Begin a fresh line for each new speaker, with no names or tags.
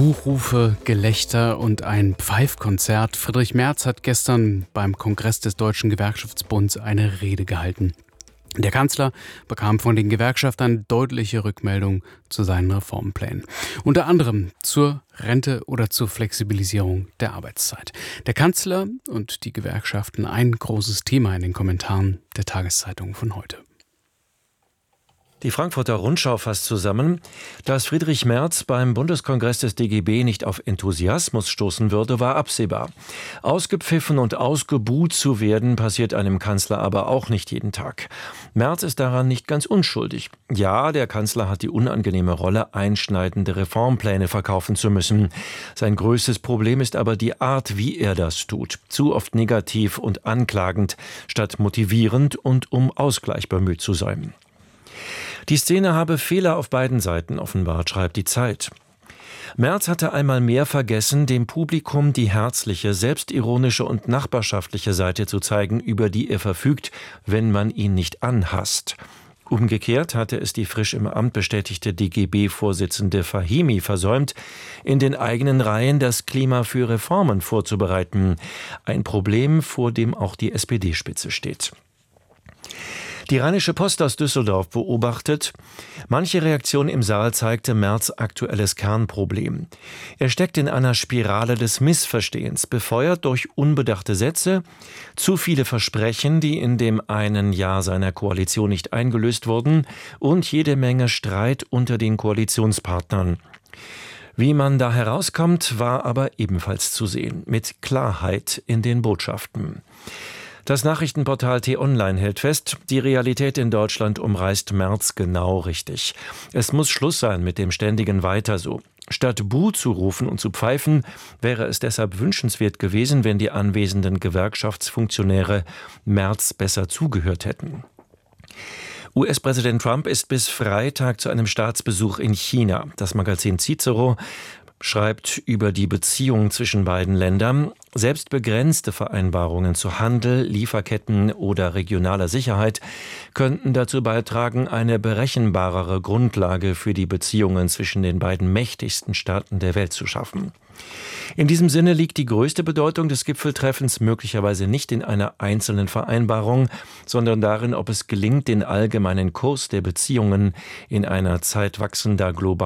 Buchrufe, Gelächter und ein Pfeifkonzert. Friedrich Merz hat gestern beim Kongress des Deutschen Gewerkschaftsbunds eine Rede gehalten. Der Kanzler bekam von den Gewerkschaftern deutliche Rückmeldung zu seinen Reformplänen. Unter anderem zur Rente oder zur Flexibilisierung der Arbeitszeit. Der Kanzler und die Gewerkschaften, ein großes Thema in den Kommentaren der Tageszeitung von heute.
Die Frankfurter Rundschau fasst zusammen, dass Friedrich Merz beim Bundeskongress des DGB nicht auf Enthusiasmus stoßen würde, war absehbar. Ausgepfiffen und ausgebuht zu werden, passiert einem Kanzler aber auch nicht jeden Tag. Merz ist daran nicht ganz unschuldig. Ja, der Kanzler hat die unangenehme Rolle, einschneidende Reformpläne verkaufen zu müssen. Sein größtes Problem ist aber die Art, wie er das tut. Zu oft negativ und anklagend, statt motivierend und um Ausgleich bemüht zu sein. Die Szene habe Fehler auf beiden Seiten offenbart, schreibt die Zeit. Merz hatte einmal mehr vergessen, dem Publikum die herzliche, selbstironische und nachbarschaftliche Seite zu zeigen, über die er verfügt, wenn man ihn nicht anhasst. Umgekehrt hatte es die frisch im Amt bestätigte DGB-Vorsitzende Fahimi versäumt, in den eigenen Reihen das Klima für Reformen vorzubereiten. Ein Problem, vor dem auch die SPD-Spitze steht. Die Rheinische Post aus Düsseldorf beobachtet, manche Reaktion im Saal zeigte Merz' aktuelles Kernproblem. Er steckt in einer Spirale des Missverstehens, befeuert durch unbedachte Sätze, zu viele Versprechen, die in dem einen Jahr seiner Koalition nicht eingelöst wurden, und jede Menge Streit unter den Koalitionspartnern. Wie man da herauskommt, war aber ebenfalls zu sehen, mit Klarheit in den Botschaften. Das Nachrichtenportal T-Online hält fest, die Realität in Deutschland umreißt Merz genau richtig. Es muss Schluss sein mit dem ständigen Weiter so. Statt Buh zu rufen und zu pfeifen, wäre es deshalb wünschenswert gewesen, wenn die anwesenden Gewerkschaftsfunktionäre Merz besser zugehört hätten. US-Präsident Trump ist bis Freitag zu einem Staatsbesuch in China. Das Magazin Cicero schreibt über die Beziehungen zwischen beiden Ländern. Selbst begrenzte Vereinbarungen zu Handel, Lieferketten oder regionaler Sicherheit könnten dazu beitragen, eine berechenbarere Grundlage für die Beziehungen zwischen den beiden mächtigsten Staaten der Welt zu schaffen. In diesem Sinne liegt die größte Bedeutung des Gipfeltreffens möglicherweise nicht in einer einzelnen Vereinbarung, sondern darin, ob es gelingt, den allgemeinen Kurs der Beziehungen in einer Zeit wachsender globaler